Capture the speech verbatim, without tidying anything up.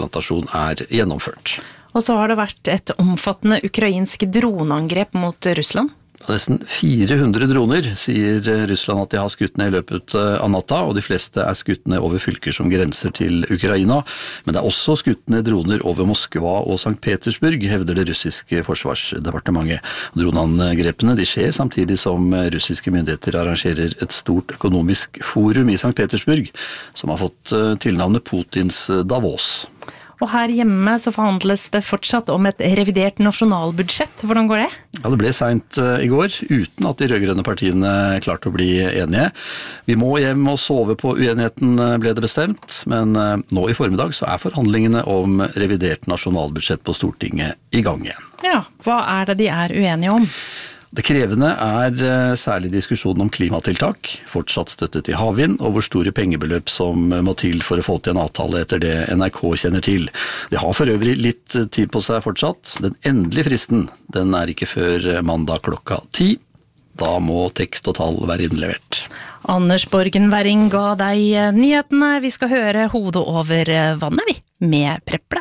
transplantasjon er gjennomført. Og så har det vært et omfattende ukrainsk droneangrep mot Russland. Nesten fire hundre droner, sier Russland at de har skutt ned i løpet av natta, og de fleste er skutt ned over fylker som grenser til Ukraina. Men det er også skutt ned droner over Moskva og Sankt Petersburg, hevder det russiske forsvarsdepartementet. Droneangrepene de skjer samtidig som russiske myndigheter arrangerer et stort økonomisk forum i Sankt Petersburg, som har fått tilnavnet Putins Davos. Og her hjemme så forhandles det fortsatt om et revidert nasjonalbudsjett. Hvordan går det? Ja, det ble sent i går, uten at de rødgrønne partiene klarte å bli enige. Vi må hjem og sove på uenigheten, ble det bestemt, men nå i formiddag så er forhandlingene om revidert nasjonalbudsjett på Stortinget i gang igjen. Ja, hva er det de er uenige om? Det krevende er særlig diskusjonen om klimatiltak, fortsatt støtte til havvind, og hvor store pengebeløp som må til for å få til en avtale etter det N R K kjenner til. De har for øvrig litt tid på seg fortsatt. Den endelige fristen, den er ikke før mandag klokka ti. Da må tekst og tall være innlevert. Anders Borgenværing ga deg nyhetene. Vi skal høre hodet over vannet, vi, med Prepple.